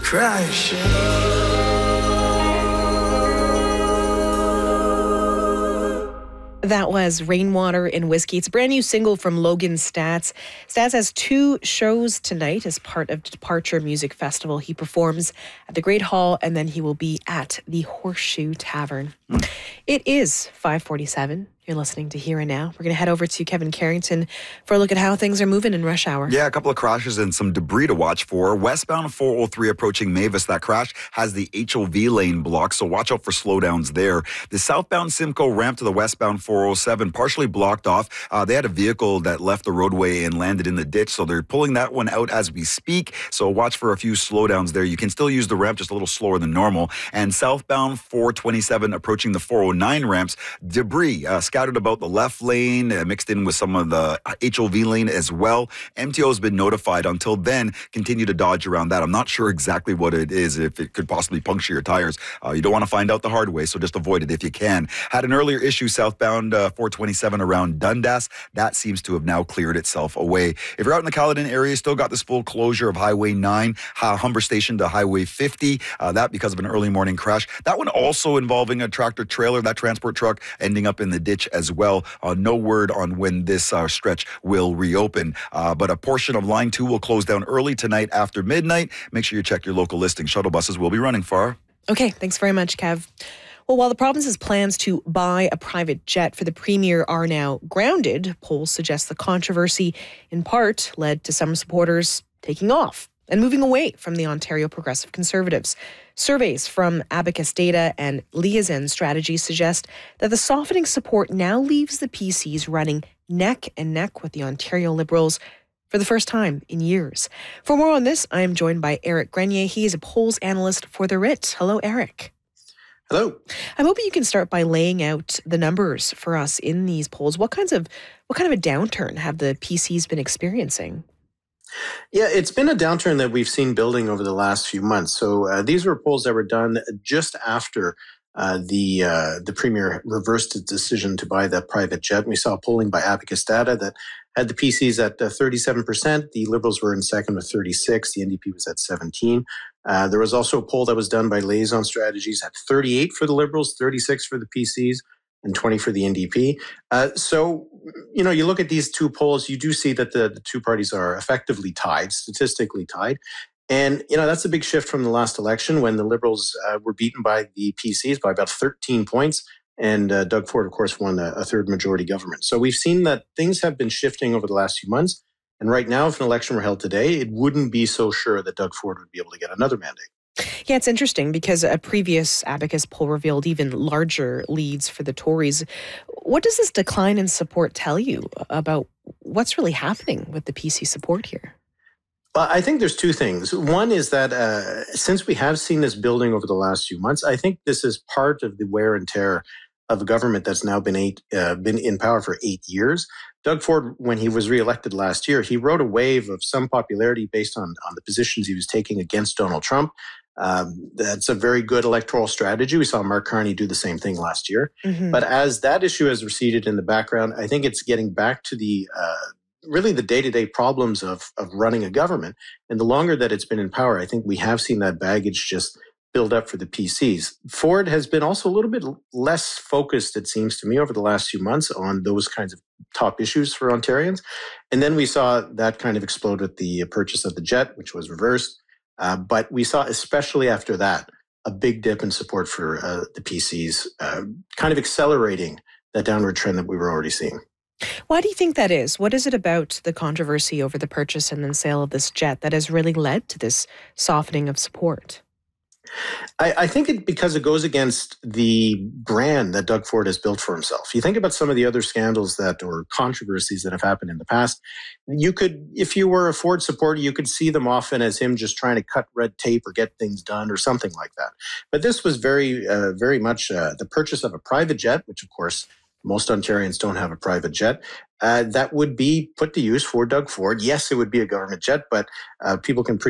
crash. That was Rainwater in Whiskey. It's a brand new single from Logan Staats. Staats has 2 shows tonight as part of Departure Music Festival. He performs at the Great Hall and then he will be at the Horseshoe Tavern. It is 5:47. You're listening to Here and Now. We're going to head over to Kevin Carrington for a look at how things are moving in rush hour. Yeah, a couple of crashes and some debris to watch for. Westbound 403 approaching Mavis. That crash has the HOV lane blocked, so watch out for slowdowns there. The southbound Simcoe ramp to the westbound 407 partially blocked off. They had a vehicle that left the roadway and landed in the ditch, so they're pulling that one out as we speak. So watch for a few slowdowns there. You can still use the ramp, just a little slower than normal. And southbound 427 approaching the 409 ramps, debris scattered about the left lane, mixed in with some of the HOV lane as well. MTO has been notified. Until then, continue to dodge around that. I'm not sure exactly what it is, if it could possibly puncture your tires. You don't want to find out the hard way, so just avoid it if you can. Had an earlier issue southbound 427 around Dundas. That seems to have now cleared itself away. If you're out in the Caledon area, still got this full closure of Highway 9, Humber Station to Highway 50. That because of an early morning crash. That one also involving a tractor trailer, that transport truck ending up in the ditch as well. No word on when this stretch will reopen. But a portion of Line 2 will close down early tonight after midnight. Make sure you check your local listing. Shuttle buses will be running far. Okay, thanks very much, Kev. Well, while the province's plans to buy a private jet for the Premier are now grounded, polls suggest the controversy, in part, led to some supporters taking off and moving away from the Ontario Progressive Conservatives. Surveys from Abacus Data and Liaison Strategy suggest that the softening support now leaves the PCs running neck and neck with the Ontario Liberals for the first time in years. For more on this, I am joined by Eric Grenier. He is a polls analyst for The RIT. Hello, Eric. Hello. I'm hoping you can start by laying out the numbers for us in these polls. What kind of a downturn have the PCs been experiencing? Yeah, it's been a downturn that we've seen building over the last few months. So these were polls that were done just after the Premier reversed his decision to buy that private jet. We saw polling by Abacus Data that had the PCs at 37%. The Liberals were in second with 36. The NDP was at 17. There was also a poll that was done by Liaison Strategies at 38 for the Liberals, 36 for the PCs, and 20 for the NDP. So, you look at these 2 polls, you do see that the 2 parties are effectively tied, statistically tied. And, that's a big shift from the last election when the Liberals were beaten by the PCs by about 13 points. And Doug Ford, of course, won a third majority government. So we've seen that things have been shifting over the last few months. And right now, if an election were held today, it wouldn't be so sure that Doug Ford would be able to get another mandate. Yeah, it's interesting because a previous Abacus poll revealed even larger leads for the Tories. What does this decline in support tell you about what's really happening with the PC support here? Well, I think there's 2 things. One is that since we have seen this building over the last few months, I think this is part of the wear and tear of a government that's now been in power for 8 years. Doug Ford, when he was reelected last year, he rode a wave of some popularity based on the positions he was taking against Donald Trump. That's a very good electoral strategy. We saw Mark Carney do the same thing last year. Mm-hmm. But as that issue has receded in the background, I think it's getting back to the really the day-to-day problems of running a government. And the longer that it's been in power, I think we have seen that baggage just build up for the PCs. Ford has been also a little bit less focused, it seems to me, over the last few months on those kinds of top issues for Ontarians. And then we saw that kind of explode with the purchase of the jet, which was reversed. But we saw, especially after that, a big dip in support for the PCs, kind of accelerating that downward trend that we were already seeing. Why do you think that is? What is it about the controversy over the purchase and then sale of this jet that has really led to this softening of support? I think because it goes against the brand that Doug Ford has built for himself. You think about some of the other scandals or controversies that have happened in the past. You could, if you were a Ford supporter, you could see them often as him just trying to cut red tape or get things done or something like that. But this was very much the purchase of a private jet, which of course most Ontarians don't have a private jet. That would be put to use for Doug Ford. Yes, it would be a government jet, but people can